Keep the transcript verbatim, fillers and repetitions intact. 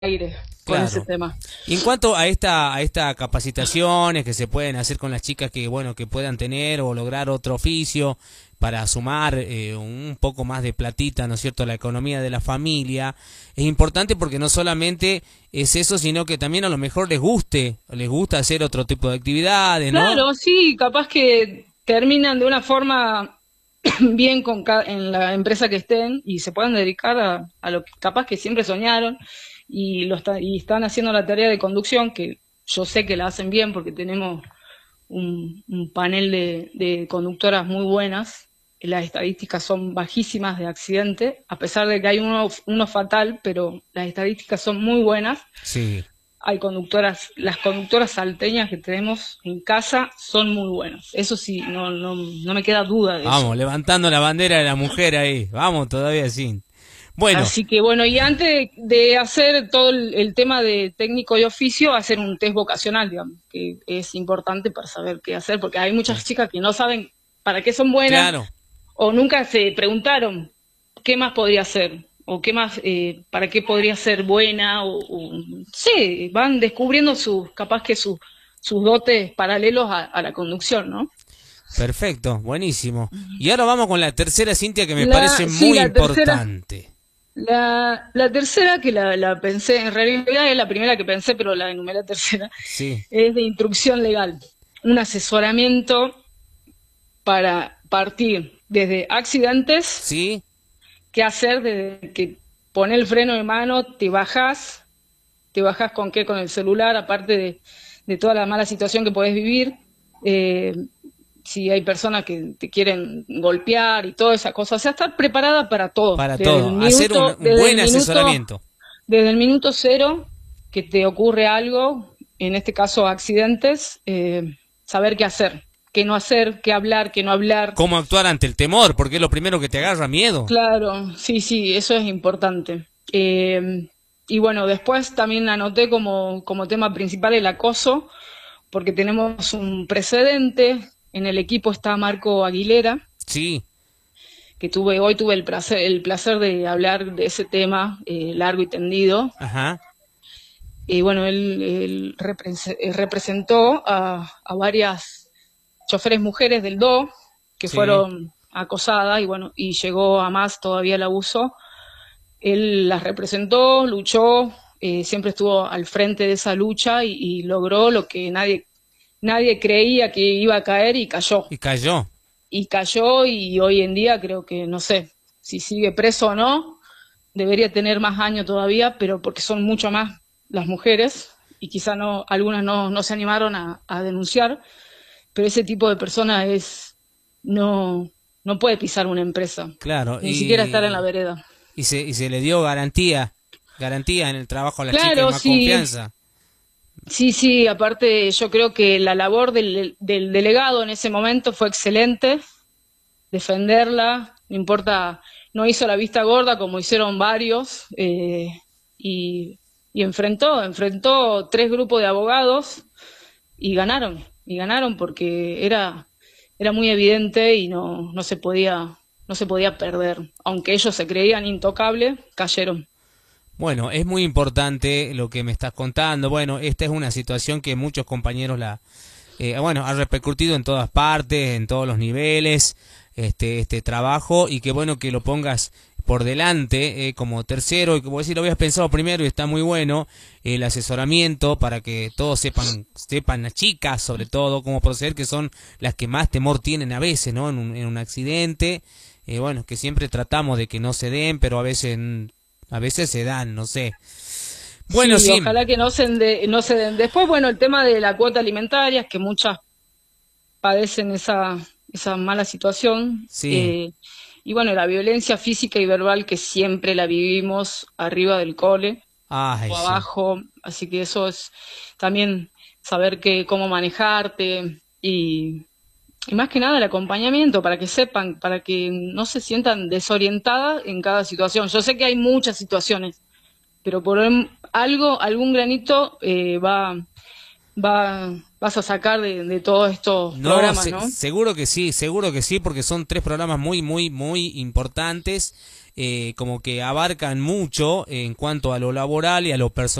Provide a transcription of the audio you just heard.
aire con Claro. ese tema. Y en cuanto a esta a estas capacitaciones que se pueden hacer con las chicas que bueno que puedan tener o lograr otro oficio para sumar eh, un poco más de platita, ¿no es cierto?, a la economía de la familia, es importante porque no solamente es eso, sino que también a lo mejor les guste, les gusta hacer otro tipo de actividades, ¿no? Claro, sí, capaz que terminan de una forma bien con ca- en la empresa que estén y se puedan dedicar a, a lo que capaz que siempre soñaron y lo está- y están haciendo la tarea de conducción, que yo sé que la hacen bien porque tenemos un, un panel de, de conductoras muy buenas. Las estadísticas son bajísimas de accidente, a pesar de que hay uno, uno fatal, pero las estadísticas son muy buenas. Sí. Hay conductoras, las conductoras salteñas que tenemos en casa son muy buenas. Eso sí, no, no, no me queda duda de eso. Vamos, levantando la bandera de la mujer ahí, vamos todavía sin. Bueno, Así que bueno, y antes de, de hacer todo el, el tema de técnico y oficio, hacer un test vocacional, digamos, que es importante para saber qué hacer, porque hay muchas chicas que no saben para qué son buenas claro. o nunca se preguntaron qué más podría hacer o qué más, eh, para qué podría ser buena o, o sí, van descubriendo sus, capaz que sus, sus dotes paralelos a, a la conducción, ¿no? Perfecto, buenísimo. Y ahora vamos con la tercera, Cintia, que me La, parece sí, muy la tercera. importante. La, la tercera, que la, la pensé, en realidad es la primera que pensé, pero la enumeré tercera, Sí, es de instrucción legal. Un asesoramiento para partir desde accidentes, sí, qué hacer desde que pones el freno de mano, te bajás, te bajás con qué, con el celular, aparte de, de toda la mala situación que podés vivir, eh, si hay personas que te quieren golpear y toda esa cosa, o sea, estar preparada para todo, para desde el todo. Hacer un, minuto, un desde el buen minuto, asesoramiento. desde el minuto cero que te ocurre algo, en este caso accidentes, eh, saber qué hacer, qué no hacer, qué hablar, qué no hablar. Cómo actuar ante el temor, porque es lo primero que te agarra miedo. Claro, sí, sí, eso es importante. Eh, y bueno, después también anoté como, como tema principal el acoso, porque tenemos un precedente. En el equipo está Marco Aguilera, Sí, que tuve, hoy tuve el placer, el placer de hablar de ese tema eh, largo y tendido. ajá, Y bueno, él, él repre- eh, representó a, a varias choferes mujeres del D O que sí. fueron acosadas y bueno, y llegó a más todavía el abuso. Él las representó, luchó, eh, siempre estuvo al frente de esa lucha y, y logró lo que nadie, nadie creía que iba a caer y cayó. Y cayó. Y cayó y hoy en día creo que, no sé, si sigue preso o no, debería tener más años todavía, pero porque son mucho más las mujeres y quizá no, algunas no, no se animaron a, a denunciar, pero ese tipo de persona es, no, no puede pisar una empresa, Claro, ni siquiera estar en la y, vereda. y, se, y se le dio garantía, garantía en el trabajo a las chicas y Claro, más sí, confianza. sí, sí, aparte yo creo que la labor del, del delegado en ese momento fue excelente, defenderla, no importa, no hizo la vista gorda como hicieron varios, eh, y, y enfrentó, enfrentó tres grupos de abogados y ganaron, y ganaron porque era, era muy evidente y no, no se podía, no se podía perder. Aunque ellos se creían intocables, cayeron. Bueno, es muy importante lo que me estás contando. Bueno, esta es una situación que muchos compañeros la, eh, bueno, ha repercutido en todas partes, en todos los niveles, este, este trabajo y que bueno que lo pongas por delante eh, como tercero y que vos decís lo habías pensado primero y está muy bueno el asesoramiento para que todos sepan, sepan las chicas sobre todo cómo proceder, que son las que más temor tienen a veces, ¿no? En un, en un accidente, eh, bueno, que siempre tratamos de que no se den, pero a veces mm, a veces se dan, no sé. Bueno, Sí, sí, ojalá que no se, de- no se den. Después, bueno, el tema de la cuota alimentaria, es que muchas padecen esa, esa mala situación. sí, Eh, y bueno, la violencia física y verbal que siempre la vivimos arriba del cole ay, o sí. abajo, así que eso es también saber que, cómo manejarte y, y más que nada el acompañamiento para que sepan, para que no se sientan desorientadas en cada situación. Yo sé que hay muchas situaciones, pero por em- algo, algún granito eh, va, va, vas a sacar de, de todos estos No, programas, se- ¿no? seguro que sí, seguro que sí, porque son tres programas muy, muy, muy importantes eh, como que abarcan mucho en cuanto a lo laboral y a lo personal.